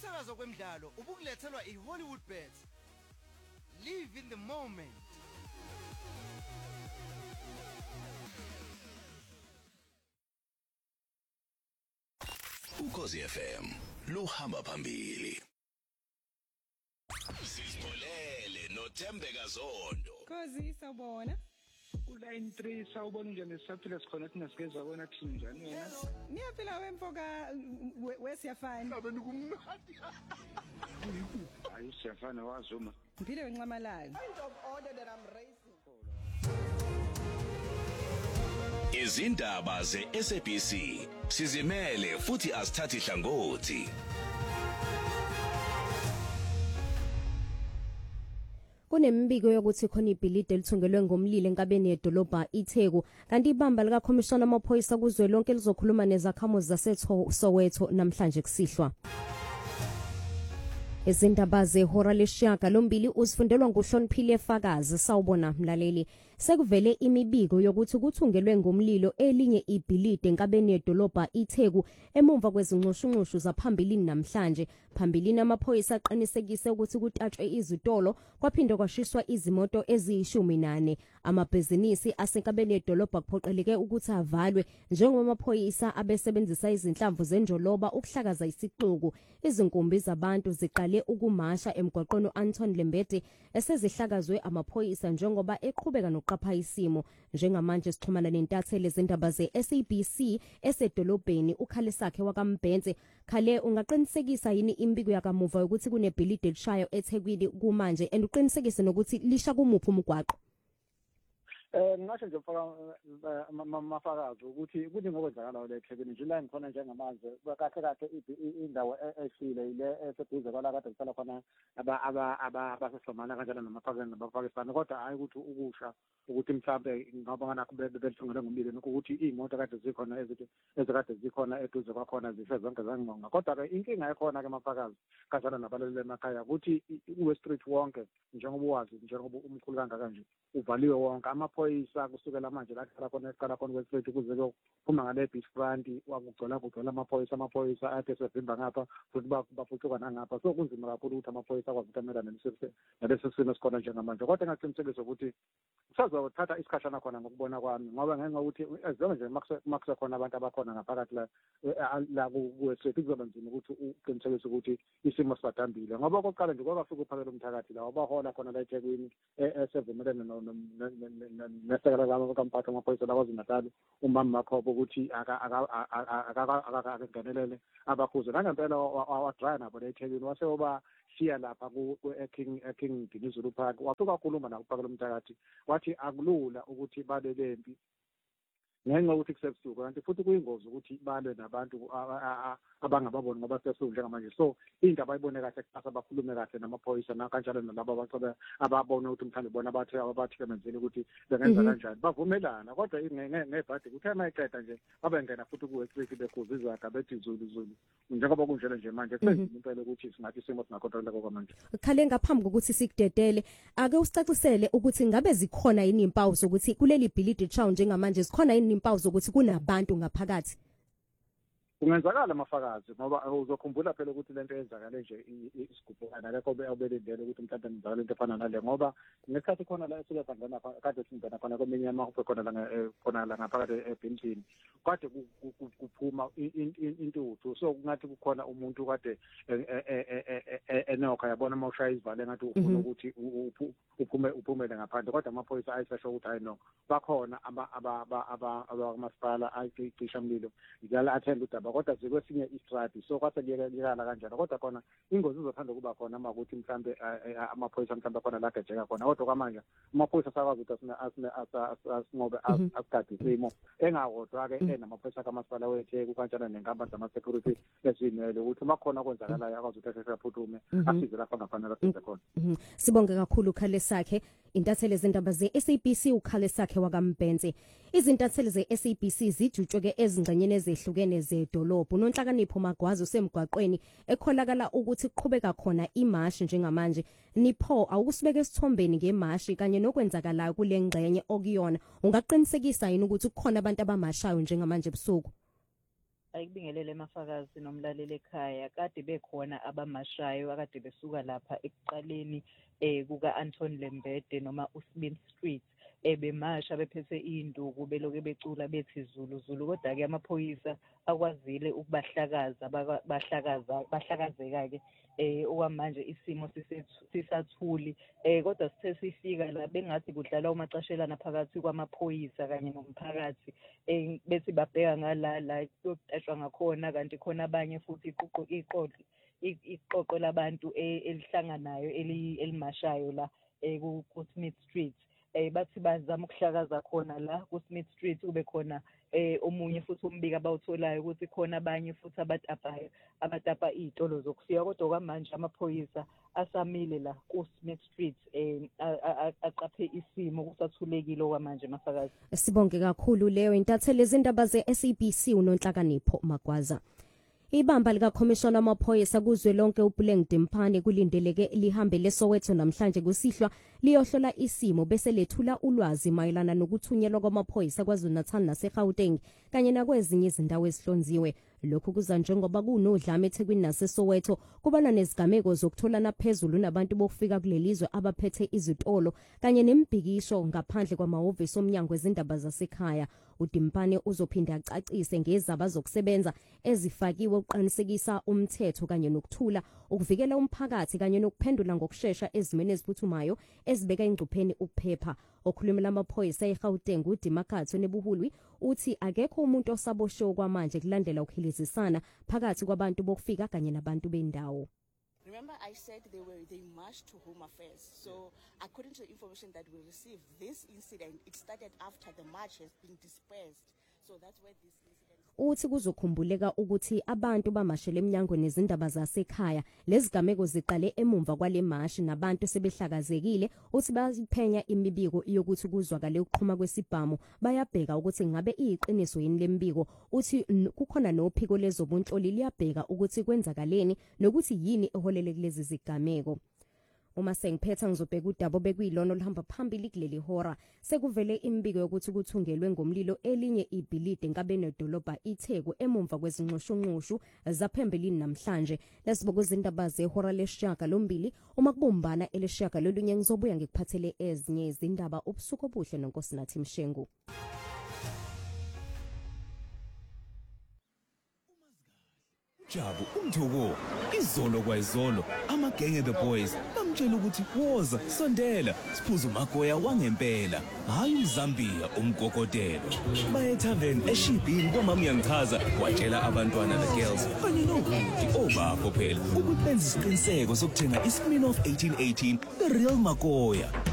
Ukusakaza kwemidlalo ubukulethelwa iHollywood Bet. Live in the moment. Ukhosi FM luhamba phambili. Sizipholele noThembeka Zondo. Khosi sawubona. Line 3 sawubona nje nesisaphila sikhona thina sigeza bona kuthi njani wena. Niyaphila wemfoka wesiyafana. Abe nikumnandi. Hayi siyafana wazuma. Mphile wenqamalala. Kind of order that I'm raising. Izindaba zeSABC sizimele futhi asithathi hlangothi. Kunembiko yokuthi khona ibhilidi elithungelwe ngomlilo enkabeni yedolobha iTheku kanti ibamba lika Commissioner amaphoyisa kuzwelonke lizokhuluma nezakhamuzi zaseSoweto namhlanje kusihlwa. Izindaba zehora leshaga lombili usifundelwa nguHloniphile Fakazi sawubona mlaleli sekuvele imibiko yokuthi kuthungelwe ngomlilo elinye ibhilidi enkabeni yedolobha iTheku emumva kwezinxushunxushu zaphambilini namhlanje phambilini amaphoyisa aqinisekise ukuthi kutatshwe izitolo kwaphinde kwashiswa izimoto eziyi14 amabhizinisi asenkabeni yedolobha kuphoqeleke ukuthi avalwe njengoba amaphoyisa abesebenzisa izinhlamvu zenjoloba ukuhlakaza isixuku izinkumbi zabantu ziqale ukumasha emgwaqweni Anton Lembede esezihlakazwe amaphoyisa njengoba eqhubeka nokuqapha isimo njengamanje sixhumana nentatheli zendaba zeSABC esedolobheni uKhalisakhe waKambhenze khale ungaqinisekisa yini imbiko yakamuva ukuthi kunebhilidi elishayo eThekwini kumanje anduqinisekise nokuthi lisha kumuphi umgwaqo Ngisho nje mafakazi ukuthi kuthi ngokwenzakala le eThekwini nje la ngikhona njengamanje kahle kahle indawo esile ile eseduze kwala kade kuhlala khona abasesomana kanjalo namaphakeni nabapakistan kodwa hayi ukuthi ukusha ukuthi mhlambe ngoba nganakho belithungele ngomlilo ukuthi imoto kade zikhona ezikade zikhona eduze kwakhona zishe zonke zanginqonga kodwa ke inkinga ekhona ke mafakazi kanjalo nabalelele emakhaya ukuthi uwe street wonke njengoba uwazi njengoba umkhulu kangaka nje uvaliwe wonke amaphoyisa kusukela manje la eqala khona kwestreet kuze kuphuma ngale beach front wakugcola amaphoyisa athe sevimba ngapha futhi bafucuka nangapha so kunzima kakhulu ukuthi amaphoyisa akwazi ukumelana nalesi simo esikhona njengamanje kodwa ngaqinisekisa ukuthi sazothatha isikhashana khona ngokubona kwami ngoba ngenxa ukuthi ezona nje makuse khona abantu abakhona ngaphakathi la kuwestreet kuzoba nzima ukuthi uqinisekise ukuthi isimo sibadambile ngoba okokuqala nje kwafika uphakela umthakathi la wabahola khona la eThekwini esevumelene nesekela kamphatha amaphoyisa la KwaZulu-Natal umama Makhobo ukuthi akangenelele abakhuze nangempela wadraya nabo la eThekwini waseyoba shiya lapha ku-King Dinizulu Park wafika ukhuluma nawo uphakela umthakathi wathi akulula ukuthi babe lempi ngenxa ukuthi kusebusuku kanti futhi kuyingozi ukuthi balwe nabantu abangababoni ngoba sebusuku njengamanje so into abayibone kahle kuqasa bakhulume kahle namaphoyisa nakanjalo nalabo abacela ababona ukuthi mhlawumbe bona abathi kemenzeni ukuthi bengenza kanjani bavumelana kodwa ngebhadi kuthe mayiqeda nje babengena futhi kuwestreet bekhuza izaga bethi zulu njengoba kunjalo nje manje kusenzima impela ukuthi singathi isimo singakontroleka kwamanje khale ngaphambi kokuthi sikudedele ake usicacisele ukuthi ngabe zikhona yini impawu zokuthi kuleli bhilidi chaw njengamanje zikhona yini impawu zokuthi kunabantu ngaphakathi kungenzakala amafakazi ngoba uzokhumbula phela ukuthi lento eyenzakale nje isigubhana lekho obelindele ukuthi mhlawumbe ngizakala into efana nale ngoba ngesikhathi khona la esibangena kade singena khona kweminye amahuphe khona la ngaphakathi ebhentini kade kuphuma intuthu so kungathi kukhona umuntu kade enokho yabona mawushaya izivale ngathi ufuna ukuthi uphumele ngaphandle kodwa amaphoyisa ayisasho ukuthi hayi no bakhona abamasipala ayicisha umlilo ngiyala athenda udaba kodwa zikwesinye istrati so kwase kuyekala kanjalo kodwa khona ingozi izothanda kuba khona uma ukuthi mhlambe amaphoyisa mhlambe khona la gejeka khona kodwa kwamanje amaphoyisa sakwazi ukuthi asingobe asigade isimo engakodwa ke enamaphoyisa kamasipala weTheku kanjalo nenkamba zama-security ezimele ukuthi makhona okwenzakalayo akwazi ukuthi asephuthume asize lapha ngafanele asize khona sibonge kakhulu Khalesakhe intatheli zendaba zeSABC uKhalesakhe waKambhenze izintatheli zeSABC zijutshwe ezingxenyeni ezehlukene zedolobha uNonhlakanipho Magwazi usemgwaqweni ekholakala ukuthi kuqhubeka khona imashi njengamanje nipho awukusibeka esithombeni ngemashi kanye nokwenzakalayo kule ngxenye okuyona ungaqinisekisa yini ukuthi kukhona abantu abamashayo njengamanje ebusuku ayikubingelele Mafakazi nomlaleli ekhaya kade bekhona abamashayo akade besuka lapha ekuqaleni kuka Anton Lembede noma uSmith Street bemasha bephethe induku beloke becula bethi Zulu Zulu kodwa ke amaphoyisa akwazile ukubahlakaza bahlakazeka ke okwamanje isimo sisathuli kodwa sithe sifika la bengathi kudlala umacashelana phakathi kwamaphoyisa kanye nomphakathi bethi babheka ngala yokuqashwa ngakhona kanti khona abanye futhi iqoqo labantu elihlanganayo elimashayo la ku Smith Street bathi bazama ukuhlakaza khona la ku Smith Street kube khona omunye futhi umbiko abawutholayo ukuthi khona abanye futhi abatapa izitolo zokufika kodwa kwamanje amaphoyisa asamile la ku Smith Street aqaphe isimo kusathulekile kwamanje Mafakazi. Sibonge kakhulu leyo intatheli izindaba ze-SABC uNonhlakanipho Magwaza. Ibamba lika Commissioner wamaphoyisa kuzwe lonke uBuleng Dimpane kulindeleke lihambe leSoweto namhlanje kusihlwa liyohlola isimo bese lethula ulwazi mayelana nokuthunyelwa kwamaphoyisa kwaZulu-Natal naseGauteng kanye nakwezinye izindawo ezihlonziwe. Lokhu kuza njengoba kunodlame eThekwini naseSoweto kubana nezigameko zokutholana phezulu nabantu bokufika kulelizwe abaphethe izitolo kanye nembhikisho ngaphandle kwamahhovisi omnyango wezindaba zasekhaya. uDimpane uzophinda acacise ngezaba zokusebenza ezifakiwe uqinisekisa umthetho kanye nokuthula ukuvikela umphakathi kanye nokuphendula ngokusheshsha ezimeni eziphuthumayo ezibeka ingcupheni ukuphepha. Okhulumela amaphoyisa eGauteng uDimakatho Nebuhulwi uthi akekho umuntu osaboshwe kwamanje kulandela ukuhilizisana phakathi kwabantu bokufika kanye nabantu bendawo. Remember, I said they marched to Home Affairs. So, according to the information that we received, this incident, it started after the march has been dispersed. So that's where this incident. Uthi kuzokhumbuleka ukuthi abantu bamashele eminyango nezindaba zasekhaya lezigameko ziqale emumva kwale mashi nabantu sebehlakazekile uthi baziphenya imibiko yokuthi kuzwakale ukuqhuma kwesibhamu bayabheka ukuthi ngabe iyiqiniso yini lembiko uthi kukhona nophiko lezobunhloli liyabheka ukuthi kwenzakaleni nokuthi yini eholele kulezi zigameko. Uma sengiphetha ngizobheka udaba bekuyilona olihamba phambili kuleli hora sekuvele imbiko yokuthi kuthungelwe ngomlilo elinye ibhilidi enkabeni edolobha iTheku emumva kwezinxushunxushu zaphembelini namhlanje. Lesibuka izindaba zehora le-8 uma kubumbana ele-9 lolunye ngizobuya ngikuphathele ezinye izindaba ubusuku obuhle noNkosinathi Mshengu. Jabu umthoko izolo kwayizolo amagenge the boys bamtshela ukuthi woza sondela siphuza uMagoya wangempela hayi uZambia umgogotelo baye tavern eShibhini kwamama uyangichaza watshela abantwana the girls kanye nokuthi obapho phela ukuthi benze isiqiniseko sokuthenga iSmirnoff 1818 the real Magoya.